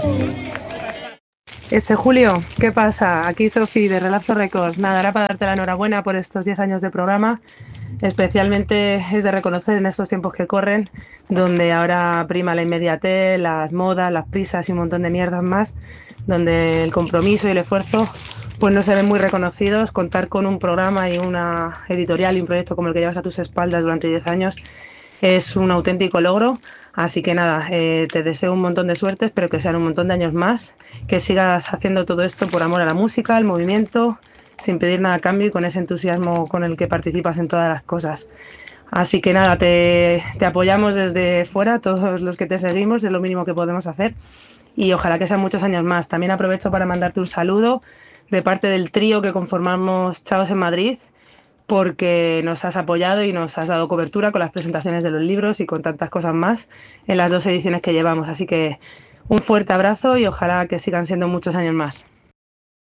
Julio, ¿qué pasa? Aquí Sofi de Relapso Records. Nada, era para darte la enhorabuena por estos 10 años de programa. Especialmente es de reconocer en estos tiempos que corren, donde ahora prima la inmediatez, las modas, las prisas y un montón de mierdas más, donde el compromiso y el esfuerzo pues no se ven muy reconocidos. Contar con un programa y una editorial y un proyecto como el que llevas a tus espaldas durante 10 años es un auténtico logro. Así que nada, te deseo un montón de suerte, espero que sean un montón de años más, que sigas haciendo todo esto por amor a la música, al movimiento, sin pedir nada a cambio y con ese entusiasmo con el que participas en todas las cosas. Así que nada, te apoyamos desde fuera, todos los que te seguimos, es lo mínimo que podemos hacer y ojalá que sean muchos años más. También aprovecho para mandarte un saludo de parte del trío que conformamos Chaos en Madrid, porque nos has apoyado y nos has dado cobertura con las presentaciones de los libros y con tantas cosas más en las 2 ediciones que llevamos. Así que un fuerte abrazo y ojalá que sigan siendo muchos años más.